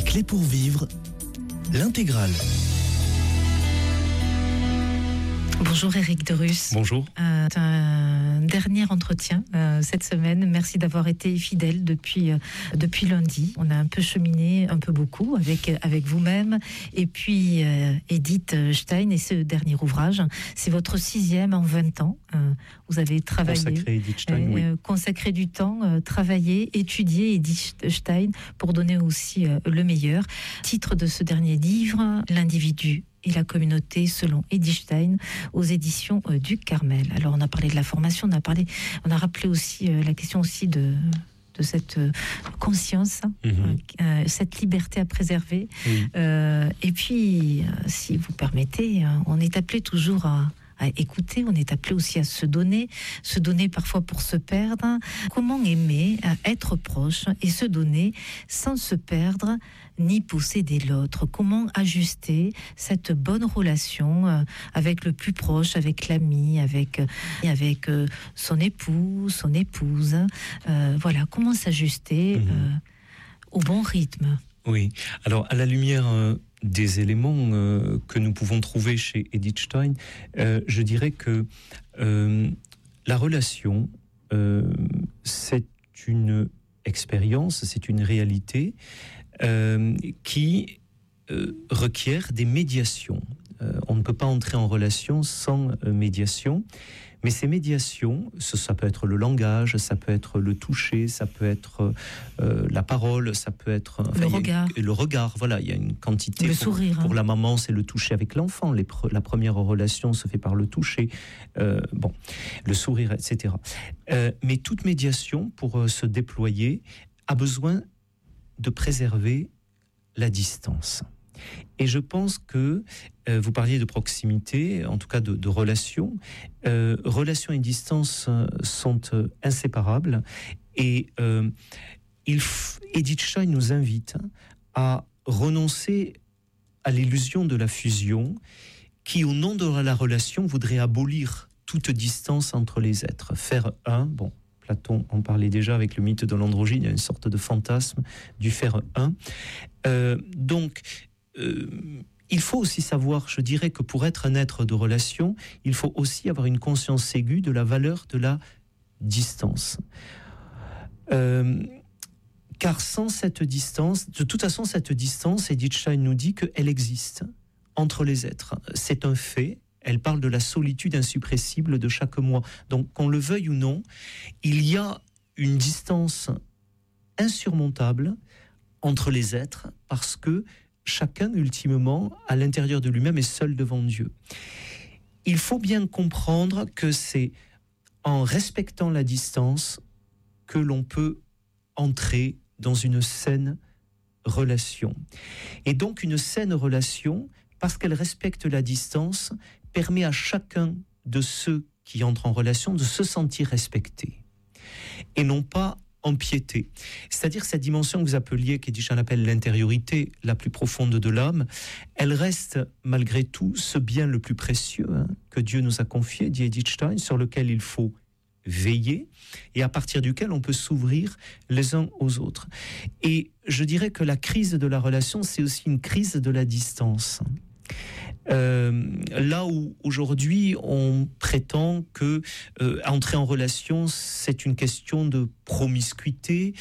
Clés pour vivre, l'intégrale. Bonjour Éric Derus. Bonjour. Un dernier entretien cette semaine. Merci d'avoir été fidèle depuis lundi. On a un peu cheminé, un peu beaucoup avec vous-même. Et puis Edith Stein et ce dernier ouvrage. C'est votre 6e en 20 ans. Vous avez travaillé. Consacré Edith Stein, oui. Consacré du temps, travaillé, étudié Edith Stein pour donner aussi le meilleur. Titre de ce dernier livre, L'individu et la communauté selon Edith Stein aux éditions du Carmel. Alors on a parlé de la formation, on a rappelé aussi la question aussi de cette conscience, cette liberté à préserver. Et puis, si vous permettez, on est appelé toujours à écouter, on est appelé aussi à se donner parfois pour se perdre. Comment aimer, être proche et se donner sans se perdre ni posséder l'autre? Comment ajuster cette bonne relation avec le plus proche, avec l'ami, avec son époux, son épouse? Voilà, comment s'ajuster au bon rythme? Oui, alors à la lumière des éléments que nous pouvons trouver chez Edith Stein, je dirais que la relation, c'est une expérience, c'est une réalité qui requiert des médiations. On ne peut pas entrer en relation sans médiation. Mais ces médiations, ça peut être le langage, ça peut être le toucher, ça peut être la parole, ça peut être le regard. Voilà, il y a une quantité. Le sourire. Pour la maman, c'est le toucher avec l'enfant. La première relation se fait par le toucher, le sourire, etc. Mais toute médiation, pour se déployer, a besoin de préserver la distance. Et je pense que vous parliez de proximité, en tout cas de relation. Relation et distance sont inséparables. Et Edith Stein nous invite à renoncer à l'illusion de la fusion qui, au nom de la relation, voudrait abolir toute distance entre les êtres. Faire un, Platon en parlait déjà avec le mythe de l'androgyne, il y a une sorte de fantasme du faire un. Il faut aussi savoir, je dirais que pour être un être de relation, il faut aussi avoir une conscience aiguë de la valeur de la distance. Car sans cette distance, de toute façon, cette distance, Edith Stein nous dit qu'elle existe entre les êtres. C'est un fait. Elle parle de la solitude insuppressible de chaque moi. Donc, qu'on le veuille ou non, il y a une distance insurmontable entre les êtres parce que chacun, ultimement, à l'intérieur de lui-même, est seul devant Dieu. Il faut bien comprendre que c'est en respectant la distance que l'on peut entrer dans une saine relation. Et donc, une saine relation, parce qu'elle respecte la distance, permet à chacun de ceux qui entrent en relation de se sentir respecté. Et non pas empiété. C'est-à-dire cette dimension que vous appeliez, qu'Edith Stein appelle l'intériorité la plus profonde de l'âme, elle reste malgré tout ce bien le plus précieux que Dieu nous a confié, dit Edith Stein, sur lequel il faut veiller et à partir duquel on peut s'ouvrir les uns aux autres. Et je dirais que la crise de la relation, c'est aussi une crise de la distance. Là où aujourd'hui on prétend que entrer en relation c'est une question de promiscuité,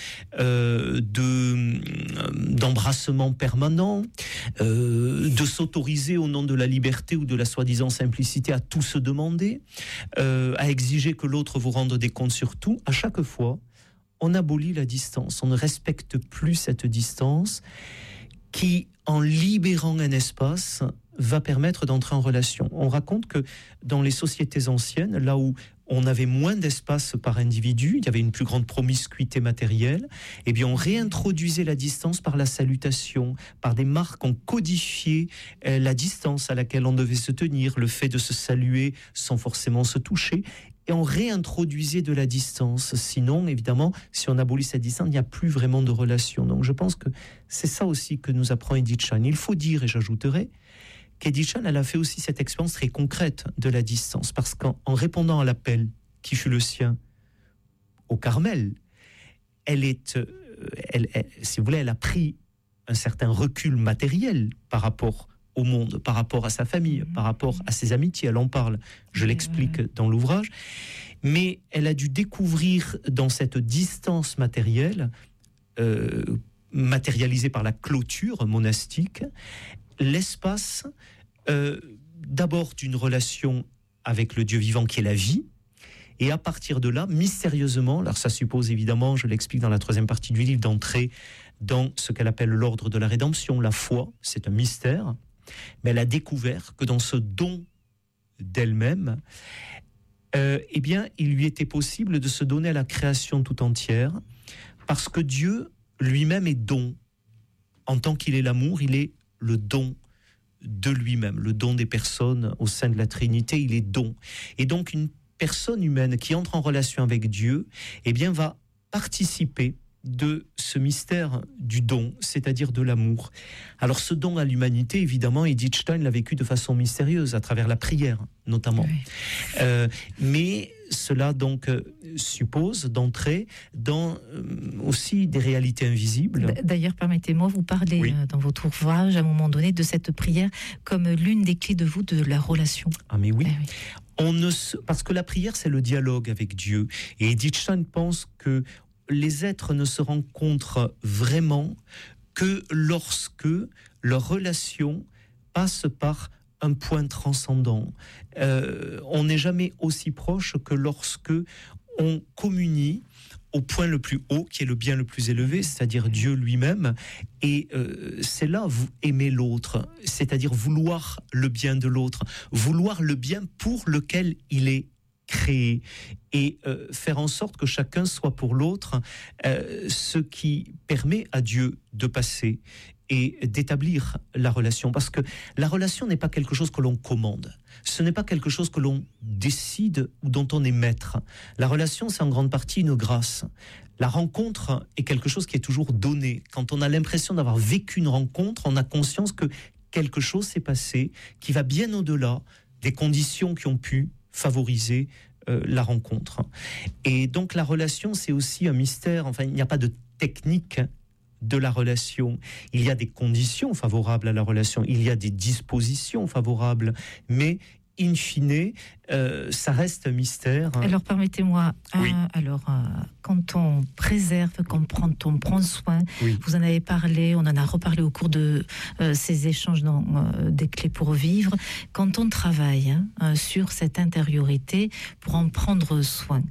d'embrassement permanent, de s'autoriser au nom de la liberté ou de la soi-disant simplicité à tout se demander, à exiger que l'autre vous rende des comptes sur tout. À chaque fois, on abolit la distance, on ne respecte plus cette distance qui, en libérant un espace, va permettre d'entrer en relation. On raconte que dans les sociétés anciennes, là où on avait moins d'espace par individu, il y avait une plus grande promiscuité matérielle, eh bien on réintroduisait la distance par la salutation, par des marques, on codifiait la distance à laquelle on devait se tenir, le fait de se saluer sans forcément se toucher, et on réintroduisait de la distance. Sinon, évidemment, si on abolit cette distance, il n'y a plus vraiment de relation. Donc je pense que c'est ça aussi que nous apprend Edith Stein. Il faut dire, et j'ajouterai, qu'Edith Stein, elle a fait aussi cette expérience très concrète de la distance, parce qu'en répondant à l'appel qui fut le sien au Carmel, si vous voulez, elle a pris un certain recul matériel par rapport au monde, par rapport à sa famille, par rapport à ses amitiés. Elle en parle, je l'explique dans l'ouvrage. Mais elle a dû découvrir dans cette distance matérielle, matérialisée par la clôture monastique, l'espace d'abord d'une relation avec le Dieu vivant qui est la vie, et à partir de là, mystérieusement, alors ça suppose évidemment, je l'explique dans la 3e partie du livre, d'entrer dans ce qu'elle appelle l'ordre de la rédemption, la foi, c'est un mystère, mais elle a découvert que dans ce don d'elle-même, eh bien, il lui était possible de se donner à la création tout entière, parce que Dieu lui-même est don. En tant qu'il est l'amour, il est le don de lui-même, le don des personnes au sein de la Trinité, il est don. Et donc, une personne humaine qui entre en relation avec Dieu, eh bien, va participer de ce mystère du don, c'est-à-dire de l'amour. Alors ce don à l'humanité, évidemment, Edith Stein l'a vécu de façon mystérieuse, à travers la prière, notamment. Oui. Mais cela donc suppose d'entrer dans aussi des réalités invisibles. D'ailleurs, permettez-moi, vous parlez dans votre ouvrage, à un moment donné, de cette prière comme l'une des clés de voûte de la relation. Ah mais oui. Parce que la prière, c'est le dialogue avec Dieu. Et Edith Stein pense que les êtres ne se rencontrent vraiment que lorsque leur relation passe par un point transcendant. On n'est jamais aussi proche que lorsque on communie au point le plus haut, qui est le bien le plus élevé, c'est-à-dire Dieu lui-même. Et c'est là, vous aimez l'autre, c'est-à-dire vouloir le bien de l'autre, vouloir le bien pour lequel il est créer et faire en sorte que chacun soit pour l'autre ce qui permet à Dieu de passer et d'établir la relation. Parce que la relation n'est pas quelque chose que l'on commande. Ce n'est pas quelque chose que l'on décide ou dont on est maître. La relation, c'est en grande partie une grâce. La rencontre est quelque chose qui est toujours donné. Quand on a l'impression d'avoir vécu une rencontre, on a conscience que quelque chose s'est passé qui va bien au-delà des conditions qui ont pu favoriser la rencontre. Et donc la relation, c'est aussi un mystère. Enfin, il n'y a pas de technique de la relation. Il y a des conditions favorables à la relation, il y a des dispositions favorables, mais in fine, ça reste un mystère. Alors permettez-moi, quand on préserve, quand on prend soin, vous en avez parlé, on en a reparlé au cours de ces échanges dans des clés pour vivre, quand on travaille sur cette intériorité pour en prendre soin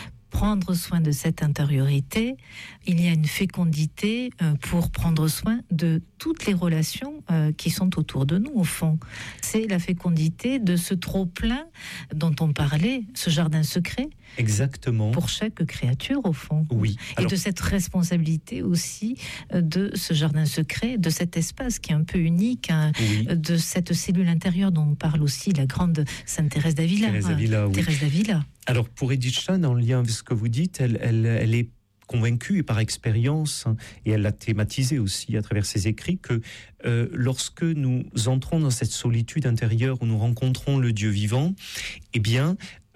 de cette intériorité, il y a une fécondité pour prendre soin de toutes les relations qui sont autour de nous, au fond. C'est la fécondité de ce trop-plein dont on parlait, ce jardin secret. Exactement. Pour chaque créature, au fond. Oui. Et de cette responsabilité aussi de ce jardin secret, de cet espace qui est un peu unique, de cette cellule intérieure dont parle aussi la grande Sainte Thérèse d'Avila. Thérèse d'Avila. Alors, pour Edith Stein, en lien avec ce que vous dites, elle est convaincue, et par expérience, et elle l'a thématisé aussi à travers ses écrits, que lorsque nous entrons dans cette solitude intérieure où nous rencontrons le Dieu vivant, eh bien,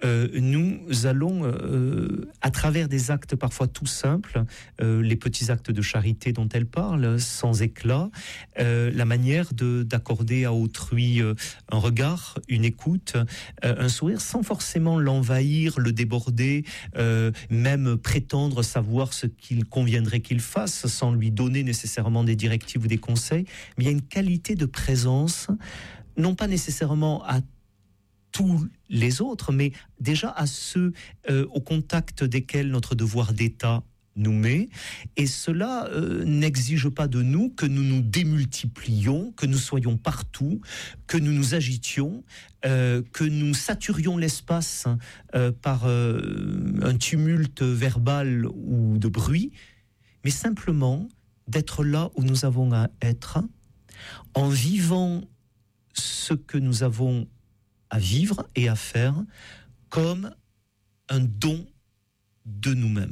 nous allons, à travers des actes parfois tout simples, les petits actes de charité dont elle parle, sans éclat, la manière d'accorder à autrui un regard, une écoute, un sourire, sans forcément l'envahir, le déborder, même prétendre savoir ce qu'il conviendrait qu'il fasse, sans lui donner nécessairement des directives ou des conseils, mais il y a une qualité de présence, non pas nécessairement à tous les autres, mais déjà à ceux au contact desquels notre devoir d'État nous met. Et cela n'exige pas de nous que nous nous démultiplions, que nous soyons partout, que nous nous agitions, que nous saturions l'espace par un tumulte verbal ou de bruit, mais simplement d'être là où nous avons à être, en vivant ce que nous avons à vivre et à faire comme un don de nous-mêmes.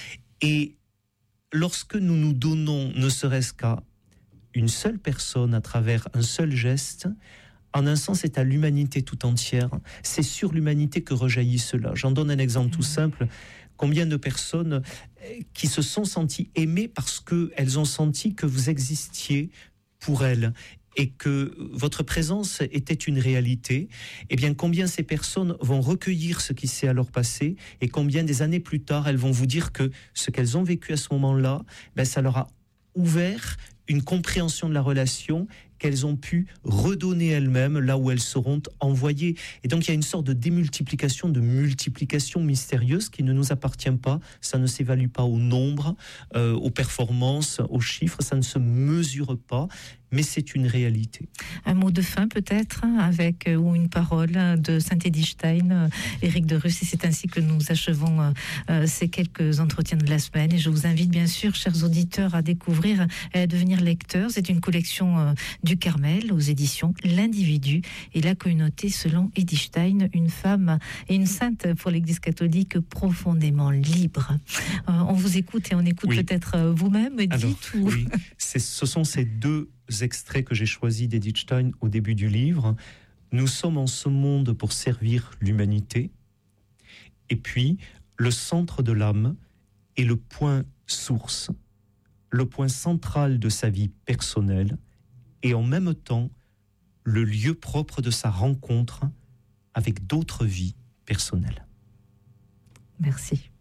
Et lorsque nous nous donnons, ne serait-ce qu'à une seule personne à travers un seul geste, en un sens, c'est à l'humanité tout entière. C'est sur l'humanité que rejaillit cela. J'en donne un exemple tout simple. Combien de personnes qui se sont senties aimées parce qu'elles ont senti que vous existiez pour elles et que votre présence était une réalité, eh bien combien ces personnes vont recueillir ce qui s'est alors passé et combien des années plus tard, elles vont vous dire que ce qu'elles ont vécu à ce moment-là, ça leur a ouvert une compréhension de la relation qu'elles ont pu redonner elles-mêmes là où elles seront envoyées. Et donc il y a une sorte de démultiplication, de multiplication mystérieuse qui ne nous appartient pas. Ça ne s'évalue pas au nombre, aux performances, aux chiffres, ça ne se mesure pas, mais c'est une réalité. Un mot de fin peut-être, avec ou une parole de Saint-Edith Stein, Éric de Rus, et c'est ainsi que nous achevons ces quelques entretiens de la semaine. Et je vous invite bien sûr, chers auditeurs, à découvrir et à devenir lecteurs. C'est une collection du Carmel aux éditions L'Individu et la communauté selon Edith Stein, une femme et une sainte pour l'Église catholique profondément libre. On vous écoute et on écoute peut-être vous-même, Edith. Oui, ce sont ces deux extraits que j'ai choisis d'Edith Stein au début du livre. Nous sommes en ce monde pour servir l'humanité. Et puis, le centre de l'âme est le point source, le point central de sa vie personnelle et en même temps le lieu propre de sa rencontre avec d'autres vies personnelles. Merci.